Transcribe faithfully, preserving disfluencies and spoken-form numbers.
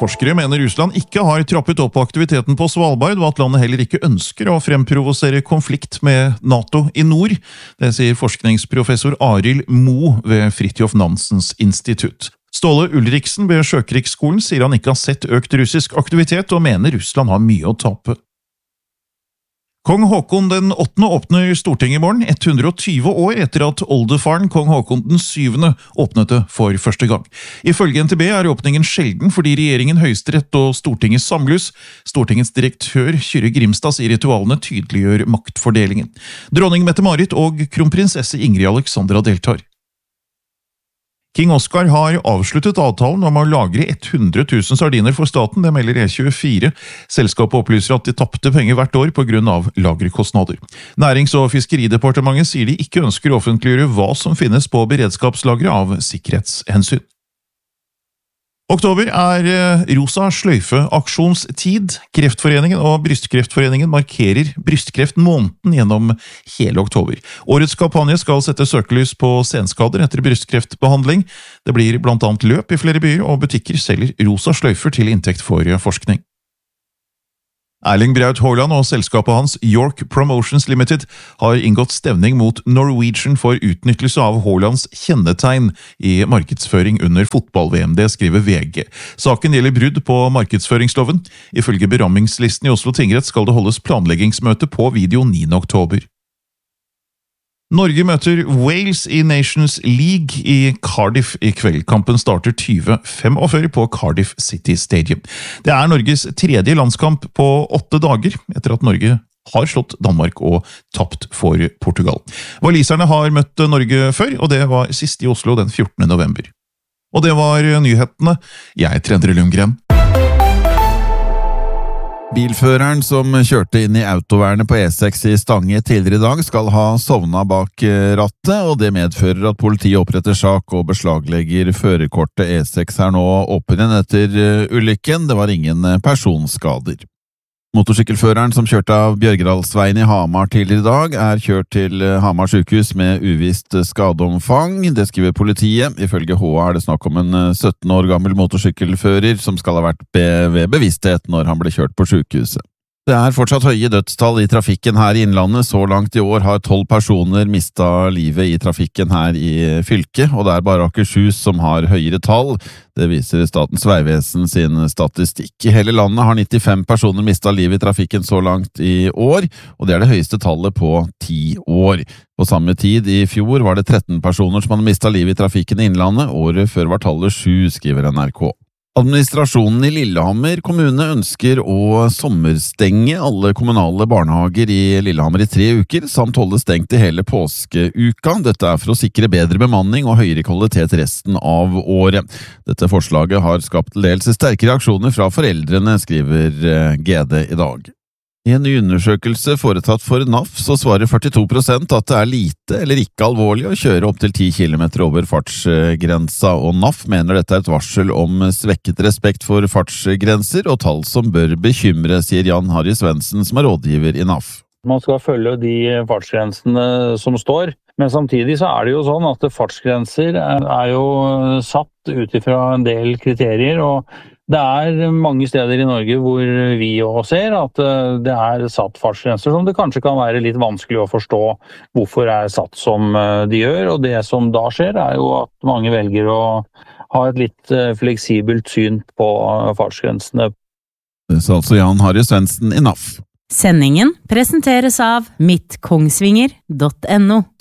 Forskere mener Russland ikke har trappet opp aktiviteten på Svalbard, og at landet heller ikke ønsker å fremprovosere konflikt med NATO i nord. Det sier forskningsprofessor Arild Mo ved Fridtjof Nansens institutt. Ståle Ulriksen ved Sjøkrigsskolen sier han ikke har sett økt russisk aktivitet, og mener Russland har mye å tape. Kong Håkon den åttende åpner Stortinget i morgen, hundre og tjue år etter at oldefaren Kong Håkon den syvende åpnet det for første gang. Ifølge N T B er åpningen sjelden fordi regjeringen, Høyesterett og Stortinget samles. Stortingets direktør Kyrre Grimstad sier ritualene tydeliggjør maktfordelingen. Dronning Mette-Marit og kronprinsesse Ingrid Alexandra deltar. King Oscar har avsluttet avtalen om å lagre hundre tusen sardiner for staten, det melder E tjuefire. Selskapet opplyser at de tappte penger hvert år på grunn av lagerkostnader. Nærings- og fiskeridepartementet sier de ikke ønsker å offentliggjøre hva som finnes på beredskapslagre av sikkerhetshensyn. Oktober er rosa sløyfe-aksjonstid. Kreftforeningen og Brystkreftforeningen markerer brystkreftmåneden gjennom hele oktober. Årets kampanje skal sette søkelys på senskader etter brystkreftbehandling. Det blir blant annet løp i flere byer, og butikker selger rosa sløyfer til inntekt for forskning. Erling Braut Haaland og selskapet hans York Promotions Limited har inngått stevning mot Norwegian for utnyttelse av Haalands kjennetegn i markedsføring under fotball-V M, det skriver V G. Saken gjelder brudd på markedsføringsloven. Ifølge berammingslisten i Oslo tingrett skal det holdes planleggingsmøte på video niende oktober. Norge møter Wales i Nations League i Cardiff i kveld. Kampen starter tyve femogfyrre på Cardiff City Stadium. Det er Norges tredje landskamp på åtte dager, etter at Norge har slått Danmark og tapt for Portugal. Waliserne har møtt Norge før, og det var sist i Oslo den fjortende november. Og det var nyhetene. Jeg heter Endre Lundgren. Bilføreren som kjørte inn i autovernet på E seks i Stange tidligere i dag skal ha sovnet bak rattet, og det medfører at politiet oppretter sak og beslaglegger førerkortet. E seks er nå åpen igjen etter ulykken. Det var ingen personskader. Motorsykkelføreren som kjørte av Bjørgedalsveien i Hamar tidligere i dag er kjørt til Hamar sykehus med uvisst skadeomfang. Det skriver politiet. Ifølge H A er det snakk om en sytten år gammel motorsykkelfører som skal ha vært ved bevissthet når han ble kjørt på sykehuset. Det er fortsatt høye dødstall i trafikken her i Innlandet. Så langt i år har tolv personer mistet livet i trafikken her i fylket, og det er bare Akershus som har høyere tall. Det viser Statens vegvesen sin statistikk. I hele landet har nittifem personer mistet livet i trafikken så langt i år, og det er det høyeste tallet på ti år. På samme tid i fjor var det tretten personer som hadde mistet livet i trafikken i Innlandet. Året før var tallet sju, skriver N R K. Administrasjonen i Lillehammer kommune ønsker å sommerstenge alle kommunale barnehager i Lillehammer i tre uker, samt holde stengt i hele påskeuka. Dette er for å sikre bedre bemanning og høyere kvalitet resten av året. Dette forslaget har skapt til dels sterke reaksjoner fra foreldrene, skriver G D i dag. I en ny undersøkelse foretatt for N A F så svarer førtito prosent at det er lite eller ikke alvorlig å kjøre opp til ti kilometer over fartsgrensa, og N A F mener dette er et varsel om svekket respekt for fartsgrenser og tall som bør bekymre, sier Jan Harry Svendsen som er rådgiver i N A F. Man skal følge de fartsgrensene som står, men samtidig så er det jo sånn at fartsgrenser er jo satt ut ifra en del kriterier, og det er mange steder i Norge hvor vi også ser at det er satt fartsgrenser som det kanskje kan være litt vanskelig å forstå hvorfor det er satt som de gjør, og det som da skjer er jo at mange velger å ha et litt fleksibelt syn på fartsgrensene. Det sa altså Jan Harry Svendsen i N A F. Sendingen presenteres av mitt kongsvinger punktum no.